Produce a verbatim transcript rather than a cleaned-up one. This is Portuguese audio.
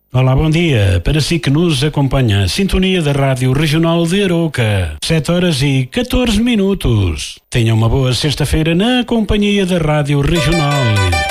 Olá, bom dia. Para si que nos acompanha, sintonia da Rádio Regional de Arouca, sete horas e catorze minutos. Tenha uma boa sexta-feira na companhia da Rádio Regional.